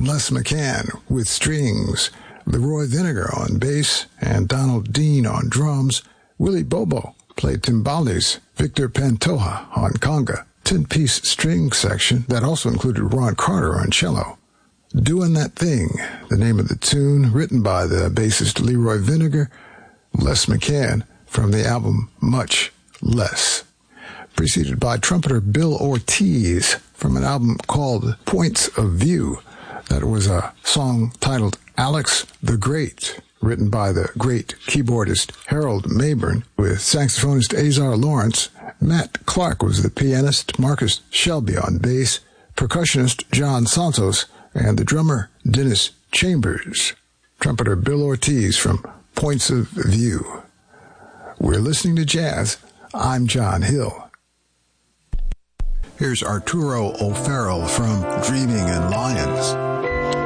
Les McCann with strings, Leroy Vinegar on bass, and Donald Dean on drums. Willie Bobo played timbales, Victor Pantoja on conga, 10-piece string section that also included Ron Carter on cello. Doing That Thing, the name of the tune, written by the bassist Leroy Vinegar, Les McCann, from the album Much Less. Preceded by trumpeter Bill Ortiz from an album called Points of View. That was a song titled Alex the Great, written by the great keyboardist Harold Mayburn with saxophonist Azar Lawrence. Matt Clark was the pianist, Marcus Shelby on bass, percussionist John Santos, and the drummer Dennis Chambers. Trumpeter Bill Ortiz from Points of View. We're listening to jazz. I'm John Hill. Here's Arturo O'Farrell from Dreaming